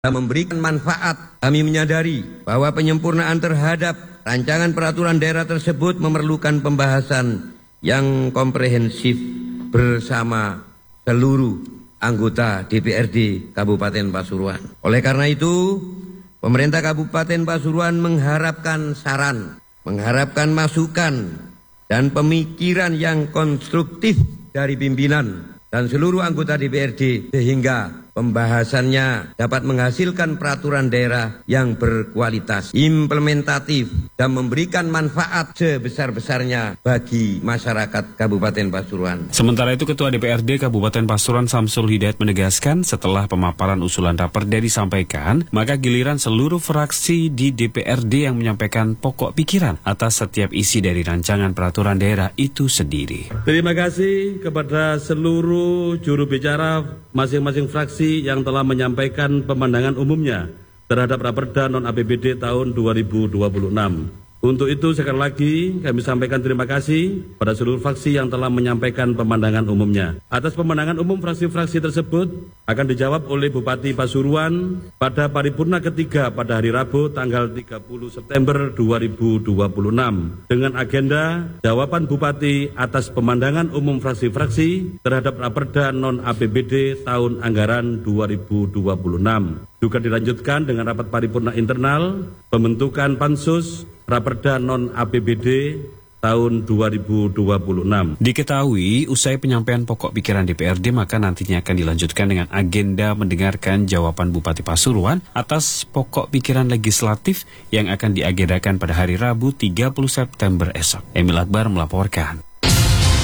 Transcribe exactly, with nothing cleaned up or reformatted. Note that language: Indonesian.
memberikan manfaat. Kami menyadari bahwa penyempurnaan terhadap rancangan peraturan daerah tersebut memerlukan pembahasan yang komprehensif bersama seluruh anggota D P R D Kabupaten Pasuruan. Oleh karena itu, pemerintah Kabupaten Pasuruan mengharapkan saran, mengharapkan masukan dan pemikiran yang konstruktif dari pimpinan dan seluruh anggota D P R D sehingga pembahasannya dapat menghasilkan peraturan daerah yang berkualitas, implementatif, dan memberikan manfaat sebesar-besarnya bagi masyarakat Kabupaten Pasuruan. Sementara itu, Ketua D P R D Kabupaten Pasuruan Samsul Hidayat menegaskan setelah pemaparan usulan Raperda disampaikan, maka giliran seluruh fraksi di D P R D yang menyampaikan pokok pikiran atas setiap isi dari rancangan peraturan daerah itu sendiri. Terima kasih kepada seluruh juru bicara masing-masing fraksi yang telah menyampaikan pemandangan umumnya terhadap Raperda non-A P B D tahun dua ribu dua puluh enam. Untuk itu sekali lagi kami sampaikan terima kasih pada seluruh fraksi yang telah menyampaikan pemandangan umumnya. Atas pemandangan umum fraksi-fraksi tersebut akan dijawab oleh Bupati Pasuruan pada paripurna ketiga pada hari Rabu tanggal tiga puluh September dua ribu dua puluh enam dengan agenda jawaban Bupati atas pemandangan umum fraksi-fraksi terhadap Raperda non-A P B D tahun anggaran dua ribu dua puluh enam. Juga dilanjutkan dengan rapat paripurna internal pembentukan pansus Raperda non-A P B D tahun dua ribu dua puluh enam. Diketahui, usai penyampaian pokok pikiran D P R D, maka nantinya akan dilanjutkan dengan agenda mendengarkan jawaban Bupati Pasuruan atas pokok pikiran legislatif yang akan diagendakan pada hari Rabu tiga puluh September esok. Emil Akbar melaporkan.